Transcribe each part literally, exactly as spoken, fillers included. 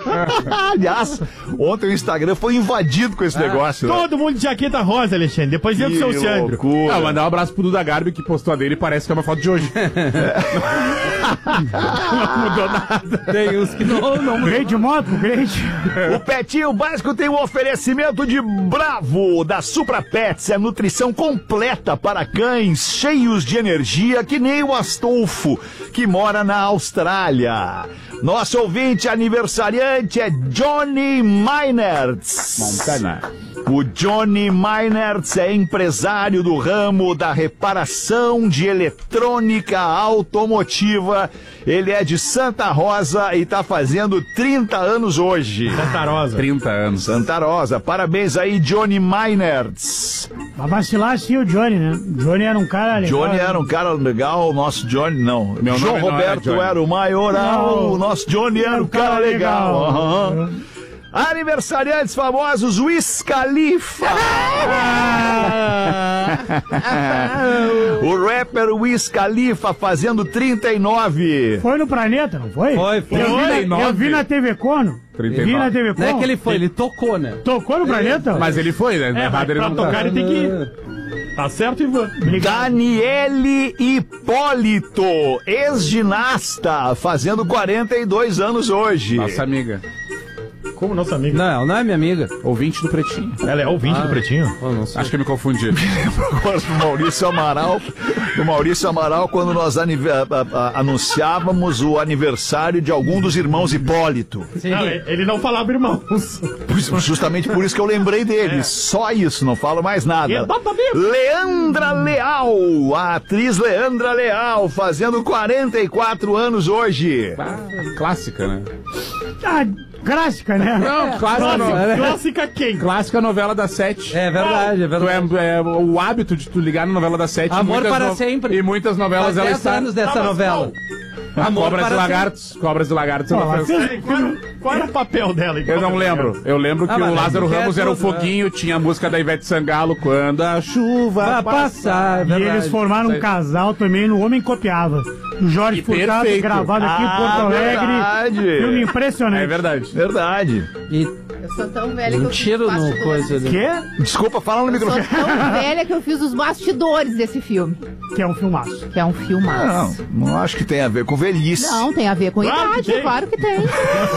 Aliás, ontem o Instagram foi invadido com esse ah, negócio. Todo né? mundo de jaqueta rosa, Alexandre. Depois veio pro seu Sandro. Ah, mandar um abraço pro Duda Garbi, que postou a dele e parece que é uma foto de hoje. Não mudou nada. Tem uns que não, não mudou. De moto, grande. O Pretinho Básico tem um oferecimento de Bravo, da Supra Pets, é nutrição completa para cães, cheios de energia, que nem o Astolfo, que mora na Austrália. Nosso ouvinte aniversariante é Johnny Meinertz. Montana. O Johnny Meinertz é empresário do ramo da reparação de eletrônica automotiva. Ele é de Santa Rosa e está fazendo trinta anos hoje. Santa Rosa. trinta anos. Santa Rosa. Parabéns aí, Johnny Meinertz. Vai vacilar sim o Johnny, né? Johnny era um cara legal. Johnny era um cara legal, o nosso Johnny não. Meu João nome Roberto não era, era o maioral, Não. o nosso Johnny era um cara legal. legal. Uhum. Aniversariantes famosos, Wiz Khalifa. O rapper Wiz Khalifa fazendo trinta e nove. Foi no Planeta, não foi? Foi, foi. Eu, trinta e vi, nove. eu vi na T V Cono. trinta e nove. Vi na T V Cono. Não é que ele foi, ele tocou, né? Tocou no Planeta? Mas ele foi, né? É, Errado ele pra não tocar tá. ele tem que ir. Tá certo, Ivan? Daniele Hipólito, ex-ginasta, fazendo quarenta e dois anos hoje. Nossa amiga. Como nossa amiga? Não, ela não é minha amiga. Ouvinte do Pretinho. Ela é ouvinte Ah. do Pretinho? Oh, não sei. Acho que eu me confundi. Agora do Maurício Amaral, do Maurício Amaral, quando nós anive- a- a- anunciávamos o aniversário de algum dos irmãos Hipólito. Sim. Não, ele não falava irmãos. Justamente por isso que eu lembrei dele. Só isso, não falo mais nada. Exatamente. Leandra Leal, a atriz Leandra Leal, fazendo quarenta e quatro anos hoje. Ah, clássica, né? Ah, clássica, né? Não, clássica, no... é. Clássica quem? clássica novela das sete. É verdade, é Tu verdade. é, é o hábito de tu ligar na novela das sete. Amor muitas para no- sempre. E muitas novelas Faz ela dez está... anos dessa Tá, mas novela. Ah, Amor Cobras para e Lagartos. Cobras e Lagartos. Pô, ela ela fez- fez- Qual, qual era o papel dela? Eu não lembro. Eu lembro que Ah, mas o Lázaro é Ramos era o tudo, foguinho, tinha a música da Ivete Sangalo, Quando a Chuva Vai passar, é E verdade. eles formaram um casal também no Homem Copiava. O Jorge E Furtado, perfeito. gravado aqui em Ah, Porto Alegre. verdade. Filme impressionante. É verdade. Verdade. E Eu sou tão velha que um eu fiz tiro os no bastidores. coisa ali. Que? Desculpa, fala no Eu sou microfone. tão velha que eu fiz os bastidores desse filme. Que é um filmaço. Que é um filmaço. Não, não acho que tem a ver com velhice. Não, tem a ver com Claro que idade, tem. claro que tem.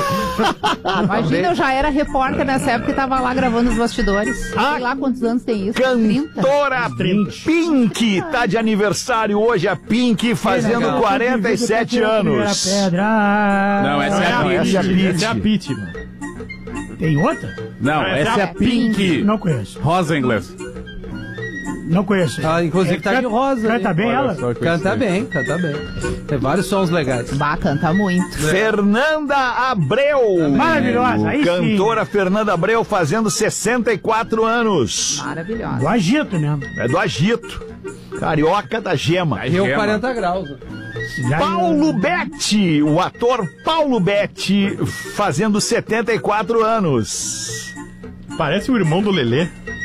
Imagina, eu já era repórter nessa época e tava lá gravando os bastidores. Ah, Sei lá quantos anos tem isso. trinta? Cantora Pink tá de aniversário hoje, a Pink fazendo legal. quarenta e sete anos. Pedra. Não, essa é a Não, essa é a Pink. Pink. Essa é a Pete, mano. Tem outra? Não, essa é a Pink. Não conheço. Rosa em inglês. Não conheço. Ela, inclusive, tá de rosa. Canta hein? bem Olha ela? só que Canta coincidência. bem, canta bem. Tem vários sons legais. Bah, canta muito. Fernanda Abreu. Maravilhosa, aí sim. Cantora Fernanda Abreu fazendo sessenta e quatro anos. Maravilhosa. Do agito mesmo. É do Agito. Carioca da Gema. E o Gema. quarenta graus. Já- Paulo Betti, o ator Paulo Betti, fazendo setenta e quatro anos. Parece o irmão do Lelê.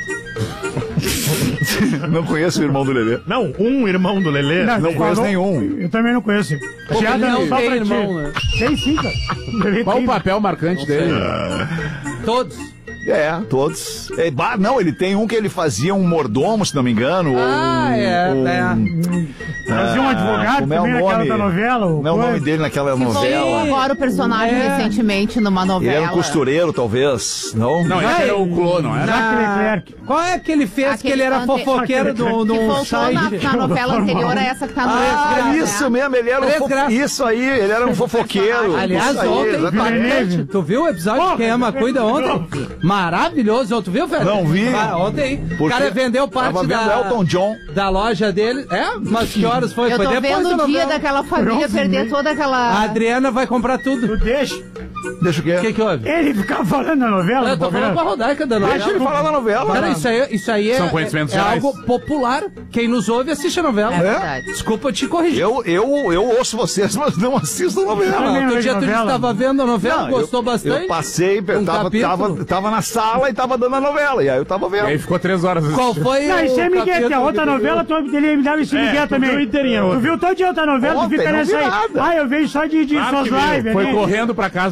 Não conheço o irmão do Lelê. Não, um irmão do Lelê. Não ele conheço falou- nenhum. Eu também não conheço. Piada ele não só tem pra irmão, ti. né? Tem sim, cara. Ele Qual o tem. papel marcante dele? Todos. É, todos. É, bah, não, ele tem um que ele fazia um mordomo, se não me engano. ou Ah, um, é, um- é. Fazia um advogado como é o também naquela nome? outra novela. o Como é o coisa. nome dele naquela Voltou novela? agora o personagem É. recentemente numa Ele novela. era um costureiro, talvez. Não? Não, esse era o Clô, não era? Jacques Na- Leclerc. Qual é que ele fez Aquele que ele era ante- fofoqueiro do, Que do voltou site? na, na novela anterior a essa que tá no Ah, Desgraça, isso né? mesmo, ele era um Três fo... graças. Isso aí, ele era um fofoqueiro. Aliás, Isso aí, ontem, exatamente. tu viu o episódio de Quem Ama Cuida ontem? Maravilhoso, tu viu, Fred? Não vi. Ah, ontem, o Porque cara vendeu tava parte vendo da, Elton John. da loja dele. É? Mas que horas foi? Eu foi tô depois vendo da o dia novela. daquela família perder toda aquela... A Adriana vai comprar tudo. Tu deixa. Deixa o quê? O que que houve? Ele ficava falando na novela. Eu tô falando pra Rodaica da novela. Deixa ele falar da novela. Cara, isso aí, isso aí é, São conhecimentos é, é gerais. algo popular. Quem nos ouve assiste a novela. É verdade. Desculpa te corrigir. Eu, eu, eu ouço vocês, mas não assisto a novela. também não Outro vejo dia tu novela. estava vendo a novela, Não, gostou eu, bastante? Eu passei, eu Um tava, capítulo? tava, tava na sala e tava dando a novela. E aí eu tava E aí vendo. ficou três horas. Qual foi Não, o isso é Miguel, que a capítulo outra que tu novela, tu, ele me dava esse É, Miguel tu também. viu inteirinha a Tu outra. viu todo dia outra novela, Ontem, tu fica não nessa vi aí. nada. Ah, eu vejo só de, de Claro suas que viu. lives. Foi né? correndo pra casa pra A assistir tia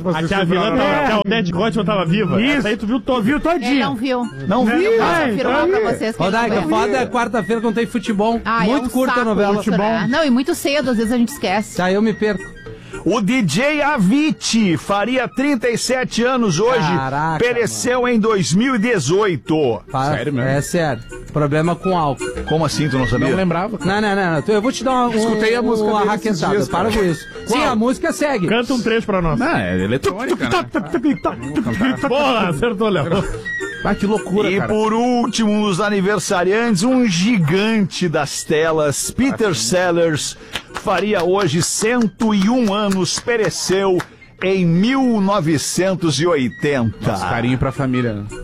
a vilã tava, É. que a Odete Roitman tava viva. Isso. Essa aí tu viu todo. Viu Ele todinho. não viu. Não vi. Posso Ai, afirmar ai. pra vocês que Ô, ele não Daica, viu. foda é quarta-feira quando tem futebol. Ah, é Muito um curta a saco novela. isso, né? Não, e muito cedo, às vezes a gente esquece. Aí eu me perco. O D J Avicii faria trinta e sete anos hoje. Caraca, Pereceu em dois mil e dezoito. Fala- Sério mesmo? É sério. Problema com álcool. Como assim, tu não sabia? Não lembrava. Não, não, não. não. Eu vou te dar uma, um, Escutei a música uma dele esses raquetada. dias, Para cara. com isso. Sim, a música segue. Canta um trecho pra nós. Não, é eletrônica, né? Porra, acertou, Léo. Ah, que loucura, E cara. por último, nos aniversariantes, um gigante das telas, Peter Sellers, faria hoje cento e um anos, pereceu em mil novecentos e oitenta. Nossa, carinho pra família, né?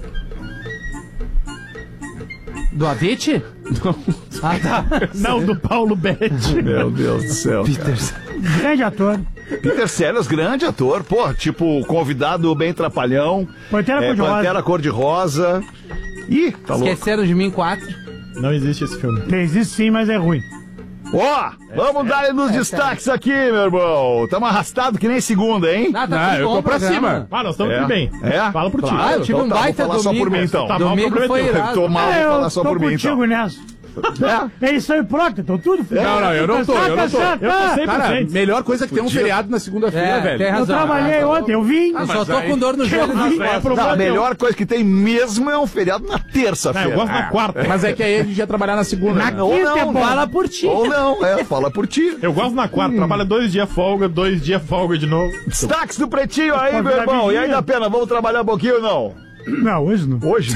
Do Avicii? Ah, tá. Não, do Paulo Betti. Meu Deus do céu, cara. Grande ator. Peter Sellers, grande ator, pô, tipo, convidado bem trapalhão. Pantera é, Cor-de-Rosa. Pantera Cor-de-Rosa. Ih, tá louco. Esqueceram de mim quatro. Não existe esse filme. Existe sim, mas é ruim. Ó, vamos dar nos destaques aqui, meu irmão. Tamo arrastado que nem segunda, hein? Ah, tá Não, tudo eu bom tô o pra programa. cima. Ah, nós estamos É. tudo bem. É? Fala por ti. Ah, eu tive Então um tá, vou baita falar só domingo. por mim, então. Tá mal, Domingo comprometeu. foi irado. Tô mal, É, vou falar eu só tô por mim, contigo então. nessa. É? Eles são prontos, estão tudo. Não, não, eu não tô, eu não tô. Eu tô cem por Cara, cento. melhor coisa que tem um feriado na segunda-feira, É, velho. tem Eu razão. trabalhei ontem, eu vim. Eu só mas tô aí- com dor no joelho. nas É costas. pro- Tá, a melhor coisa que tem mesmo é um feriado na Não, terça-feira. eu gosto na quarta. Mas é que aí a gente ia trabalhar na segunda. né? Ou Quinta é não, bom. Fala por ti. ou não, é, fala por ti. Eu gosto na quarta. Trabalha dois dias folga, dois dias folga de novo. Destaques do Pretinho aí, Pode meu dar irmão. E aí, vidinha. da pena, vamos trabalhar um pouquinho ou não? Não, hoje não. Hoje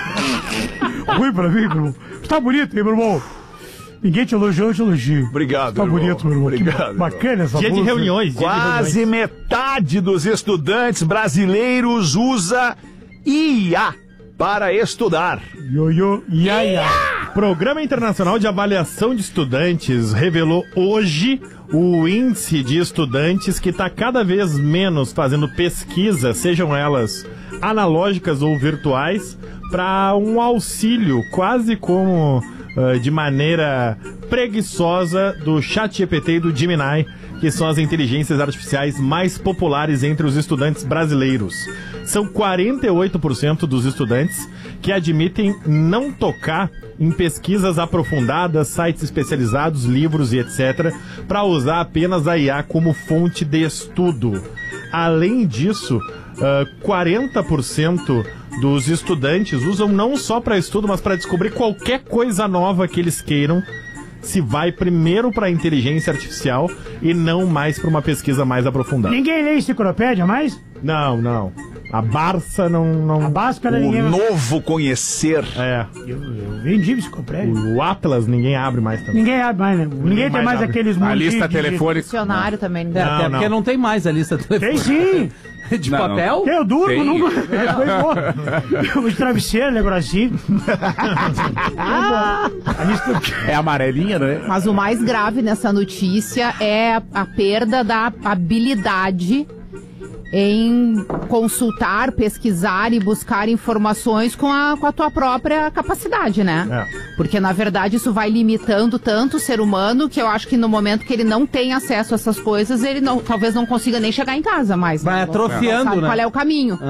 não. Ruim pra mim, meu irmão. Tá bonito, hein, meu irmão? Ninguém te elogiou, eu te elogio. Obrigado, Tá irmão. bonito, meu irmão. Que Obrigado, bacana essa Dia de blusa. reuniões. dia de Quase reuniões. metade dos estudantes brasileiros usa I A para estudar. Ioiô, ia, ia. Programa Internacional de Avaliação de Estudantes revelou hoje o índice de estudantes que está cada vez menos fazendo pesquisa, sejam elas analógicas ou virtuais, para um auxílio quase como uh, de maneira preguiçosa do ChatGPT e do Gemini, que são as inteligências artificiais mais populares entre os estudantes brasileiros. São quarenta e oito por cento dos estudantes que admitem não tocar em pesquisas aprofundadas, sites especializados, livros e etcétera, para usar apenas a I A como fonte de estudo. Além disso, uh, quarenta por cento dos estudantes usam não só para estudo, mas para descobrir qualquer coisa nova que eles queiram, se vai primeiro para a inteligência artificial e não mais para uma pesquisa mais aprofundada. Ninguém lê enciclopédia mais? Não, não. A Barça não... não... A báscara O ninguém... novo conhecer. É. Eu, eu vendi enciclopédia. O Atlas ninguém abre mais também. Ninguém abre mais, né? Ninguém, tem mais mais abre. aqueles A montinhos lista de- telefônica. Dicionário também. É, Não, até não. porque não tem mais a lista Tem telefônica. sim. De Não, papel? Eu durmo, Tem. não. Foi bom. O travesseiro, né, grossinho. A lista... É amarelinha, né? Mas o mais grave nessa notícia é a, a perda da habilidade em consultar, pesquisar e buscar informações com a, com a tua própria capacidade, né? É. Porque, na verdade, isso vai limitando tanto o ser humano que eu acho que no momento que ele não tem acesso a essas coisas, ele não, talvez não consiga nem chegar em casa mais. Vai né? atrofiando, Não sabe né? qual é o caminho.